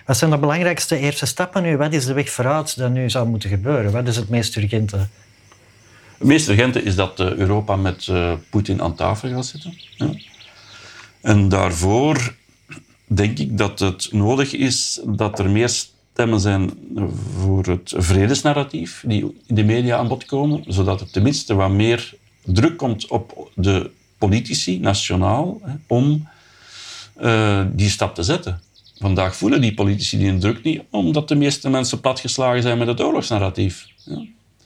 Wat zijn de belangrijkste eerste stappen nu? Wat is de weg vooruit dat nu zou moeten gebeuren? Wat is het meest urgente? Het meest urgente is dat Europa met Poetin aan tafel gaat zitten. Ja. En daarvoor denk ik dat het nodig is dat er meer stemmen zijn voor het vredesnarratief die in de media aan bod komen, zodat er tenminste wat meer druk komt op de politici, nationaal, om die stap te zetten. Vandaag voelen die politici die druk niet, omdat de meeste mensen platgeslagen zijn met het oorlogsnarratief. Ja.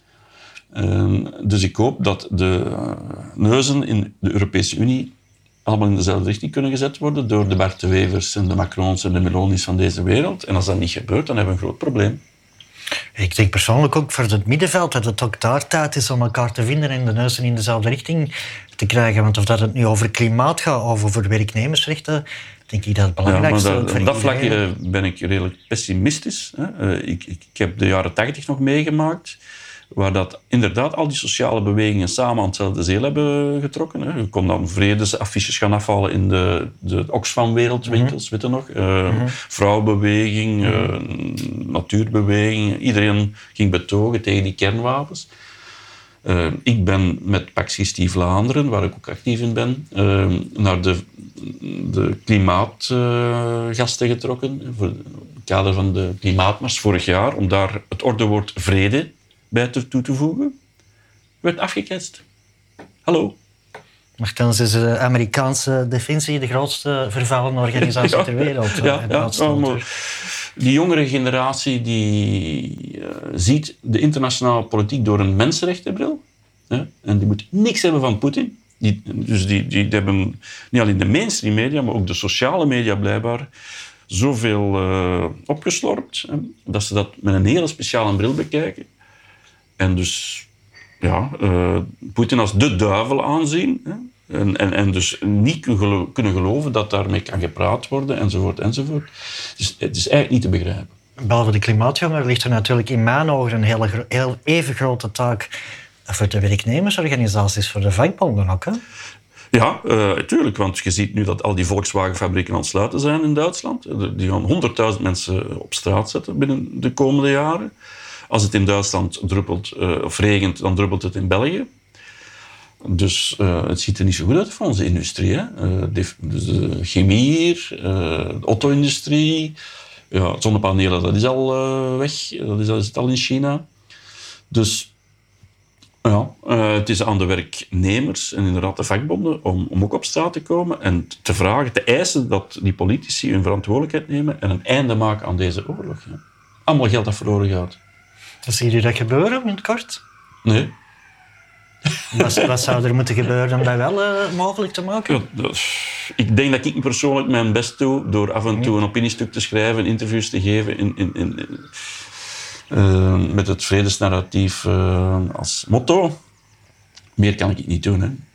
Dus ik hoop dat de neuzen in de Europese Unie allemaal in dezelfde richting kunnen gezet worden door de Bart de Wevers en de Macrons en de Melonis van deze wereld. En als dat niet gebeurt, dan hebben we een groot probleem. Ik denk persoonlijk ook voor het middenveld dat het ook daar tijd is om elkaar te vinden en de neuzen in dezelfde richting te krijgen. Want of dat het nu over klimaat gaat of over werknemersrechten, denk ik dat het belangrijkste is. Op dat vlak ben ik redelijk pessimistisch. Ik heb de jaren 80 nog meegemaakt, waar dat inderdaad al die sociale bewegingen samen aan hetzelfde zeel hebben getrokken. Je kon dan vredesaffiches gaan afvallen in de Oxfam-wereldwinkels, weet je nog. Vrouwenbeweging, natuurbeweging. Iedereen ging betogen tegen die kernwapens. Ik ben met Pax Vlaanderen, waar ik ook actief in ben, naar de klimaatgasten getrokken. Voor het kader van de klimaatmars vorig jaar, om daar het ordewoord vrede bij toe te voegen, werd afgeketst. Hallo. Nochtans is de Amerikaanse defensie de grootste vervuilende organisatie ter wereld. Maar die jongere generatie die ziet de internationale politiek door een mensenrechtenbril. En die moet niks hebben van Poetin. Die hebben niet alleen de mainstream media, maar ook de sociale media blijkbaar zoveel opgeslorpt, dat ze dat met een hele speciale bril bekijken. En dus Poetin als de duivel aanzien. En dus niet kunnen geloven dat daarmee kan gepraat worden, enzovoort, enzovoort. Dus het is eigenlijk niet te begrijpen. Behalve de klimaatjongeren ligt er natuurlijk in mijn ogen een heel even grote taak voor de werknemersorganisaties, voor de vakbonden ook, hè? Ja, tuurlijk, want je ziet nu dat al die Volkswagen-fabrieken aan het sluiten zijn in Duitsland. Die gaan 100.000 mensen op straat zetten binnen de komende jaren. Als het in Duitsland druppelt of regent, dan druppelt het in België. Dus het ziet er niet zo goed uit voor onze industrie. Hè? De chemie hier, de auto-industrie. Ja, zonnepanelen, dat is al weg. Dat is al in China. Dus het is aan de werknemers en inderdaad de vakbonden om ook op straat te komen en te vragen, te eisen dat die politici hun verantwoordelijkheid nemen en een einde maken aan deze oorlog. Ja. Allemaal geld dat verloren gaat. Zie je dat gebeuren in het kort? Nee. Wat zou er moeten gebeuren om dat wel mogelijk te maken? Ja, ik denk dat ik persoonlijk mijn best doe door af en toe een opiniestuk te schrijven, interviews te geven met het vredesnarratief als motto. Meer kan ik niet doen. Hè.